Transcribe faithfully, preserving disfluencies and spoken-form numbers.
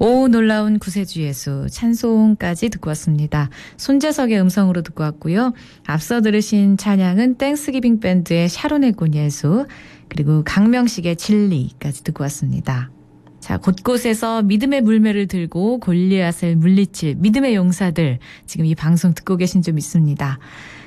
오 놀라운 구세주 예수 찬송까지 듣고 왔습니다. 손재석의 음성으로 듣고 왔고요. 앞서 들으신 찬양은 땡스기빙 밴드의 샤론의 꽃 예수 그리고 강명식의 진리까지 듣고 왔습니다. 자, 곳곳에서 믿음의 물매를 들고 골리앗을 물리칠 믿음의 용사들 지금 이 방송 듣고 계신 줄 믿습니다.